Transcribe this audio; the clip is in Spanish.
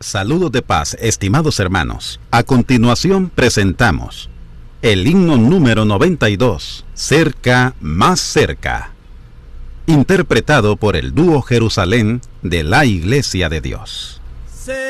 Saludos de paz, estimados hermanos. A continuación presentamos el himno número 92, Cerca, más cerca, interpretado por el dúo Jerusalén de la Iglesia de Dios.